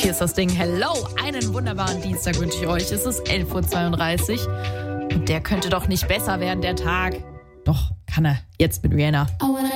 Hier ist das Ding. Hello, einen wunderbaren Dienstag wünsche ich euch. Es ist 11.32 Uhr und der könnte doch nicht besser werden, der Tag. Doch, kann er. Jetzt mit Rihanna.